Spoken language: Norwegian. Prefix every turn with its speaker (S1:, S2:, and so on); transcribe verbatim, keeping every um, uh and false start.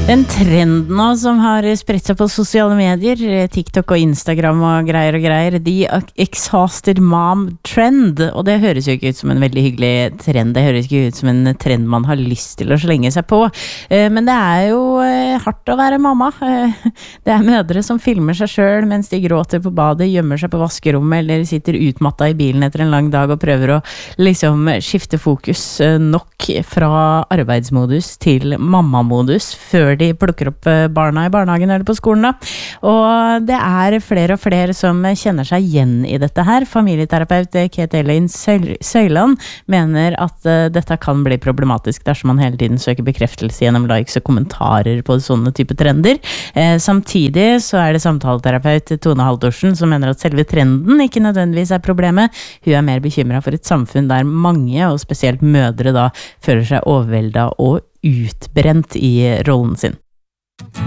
S1: En trend nå som har spredt seg på sosiale medier, TikTok og Instagram og greier og greier, The Exhausted Mom Trend, og det høres jo ikke ut som en veldig hyggelig trend, det høres ikke ut som en trend man har lyst til å slenge seg på, men det er jo hardt å være mamma. Det er mødre som filmer seg selv mens de gråter på badet, gjemmer seg på vaskerommet eller sitter utmatta i bilen etter en lang dag og prøver å liksom skifte fokus nok fra arbeidsmodus til mammamodus før de plukker opp barna i barnehagen eller på skolen da. Og det er flere og flere som kjenner seg igjen i dette her. Familieterapeut Kate Elaine Søyland mener at dette kan bli problematisk dersom man hele tiden søker bekreftelse gjennom likes og kommentarer på sånne type trender. Eh, samtidig så er det samtaleterapeut Tone Haldorsen som mener at selve trenden ikke nødvendigvis er problemet. Hun er mer bekymret for et samfunn der mange, og spesielt mødre da, føler seg overveldet og utbrent i rollen sin.